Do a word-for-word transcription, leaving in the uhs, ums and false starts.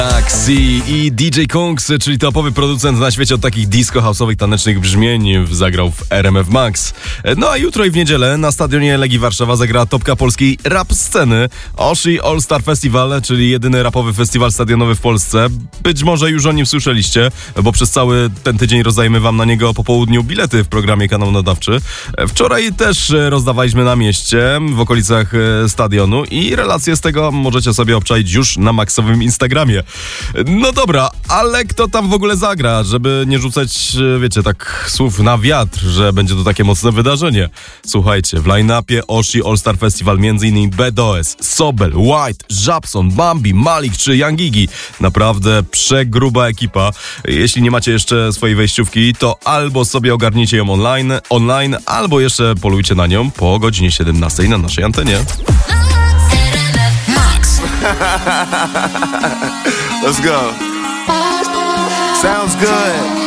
Axi i D J Kungs, czyli topowy producent na świecie od takich disco-house'owych tanecznych brzmień, zagrał w R M F Max. No a jutro i w niedzielę na stadionie Legii Warszawa zagra topka polskiej rap sceny Oshi All Star Festival, czyli jedyny rapowy festiwal stadionowy w Polsce. Być może już o nim słyszeliście, bo przez cały ten tydzień rozdajemy wam na niego po południu bilety w programie Kanał Nadawczy. Wczoraj też rozdawaliśmy na mieście, w okolicach stadionu i relacje z tego możecie sobie obczaić już na Maxowym Instagramie. No dobra, ale kto tam w ogóle zagra, żeby nie rzucać, wiecie, tak słów na wiatr, że będzie to takie mocne wydarzenie. Słuchajcie, w line-upie Oshi All Star Festival między innymi B D O S, Sobel, White, Żabson, Bambi, Malik czy Young Gigi. Naprawdę przegruba ekipa. Jeśli nie macie jeszcze swojej wejściówki, to albo sobie ogarnijcie ją online, online, albo jeszcze polujcie na nią po godzinie siedemnastej na naszej antenie. Let's go. Sounds good.